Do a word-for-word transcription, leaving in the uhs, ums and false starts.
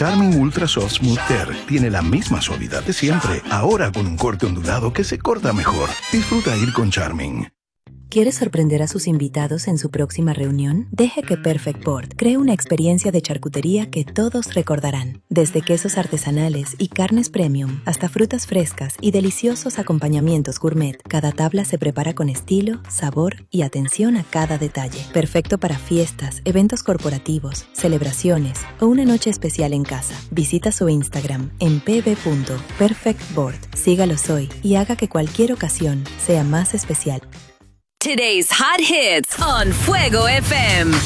Charmin Ultra Soft Smooth Care tiene la misma suavidad de siempre, ahora con un corte ondulado que se corta mejor. Disfruta ir con Charmin. ¿Quiere sorprender a sus invitados en su próxima reunión? Deje que Perfect Board cree una experiencia de charcutería que todos recordarán. Desde quesos artesanales y carnes premium hasta frutas frescas y deliciosos acompañamientos gourmet, cada tabla se prepara con estilo, sabor y atención a cada detalle. Perfecto para fiestas, eventos corporativos, celebraciones o una noche especial en casa. Visita su Instagram en p b punto perfect board. Sígalos hoy y haga que cualquier ocasión sea más especial. Today's hot hits on Fuego F M.